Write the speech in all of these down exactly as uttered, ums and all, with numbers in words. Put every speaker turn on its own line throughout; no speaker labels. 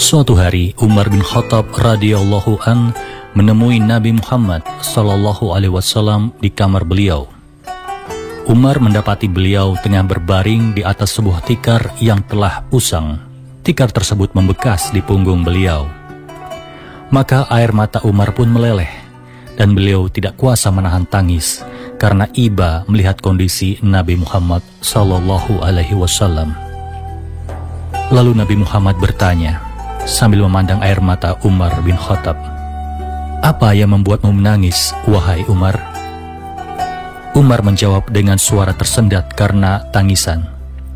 Suatu hari Umar bin Khattab radhiyallahu an menemui Nabi Muhammad sallallahu alaihi wasallam di kamar beliau. Umar mendapati beliau tengah berbaring di atas sebuah tikar yang telah usang. Tikar tersebut membekas di punggung beliau. Maka air mata Umar pun meleleh, dan beliau tidak kuasa menahan tangis karena iba melihat kondisi Nabi Muhammad sallallahu alaihi wasallam. Lalu Nabi Muhammad bertanya sambil memandang air mata Umar bin Khattab, "Apa yang membuatmu menangis, wahai Umar?" Umar menjawab dengan suara tersendat karena tangisan,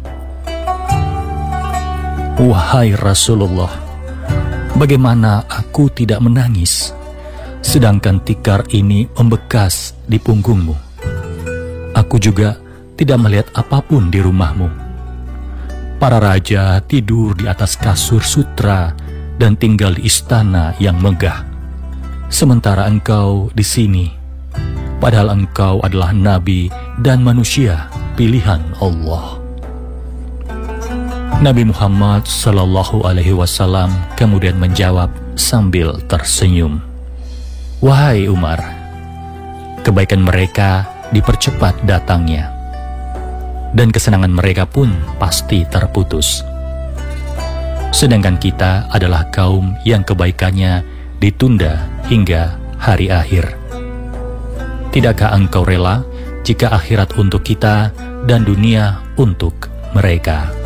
"Wahai Rasulullah, bagaimana aku tidak menangis, sedangkan tikar ini membekas di punggungmu? Aku juga tidak melihat apapun di rumahmu. Para raja tidur di atas kasur sutra dan tinggal di istana yang megah. Sementara engkau di sini, padahal engkau adalah nabi dan manusia pilihan Allah." Nabi Muhammad sallallahu alaihi wasallam kemudian menjawab sambil tersenyum, "Wahai Umar, kebaikan mereka dipercepat datangnya, dan kesenangan mereka pun pasti terputus. Sedangkan kita adalah kaum yang kebaikannya ditunda hingga hari akhir. Tidakkah engkau rela jika akhirat untuk kita dan dunia untuk mereka?"